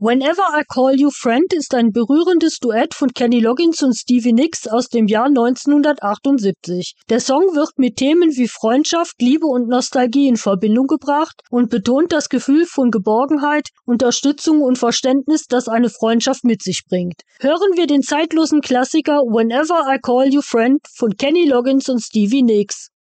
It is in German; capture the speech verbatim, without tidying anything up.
Whenever I Call You Friend ist ein berührendes Duett von Kenny Loggins und Stevie Nicks aus dem Jahr neunzehnhundertachtundsiebzig. Der Song wird mit Themen wie Freundschaft, Liebe und Nostalgie in Verbindung gebracht und betont das Gefühl von Geborgenheit, Unterstützung und Verständnis, das eine Freundschaft mit sich bringt. Hören wir den zeitlosen Klassiker Whenever I Call You Friend von Kenny Loggins und Stevie Nicks.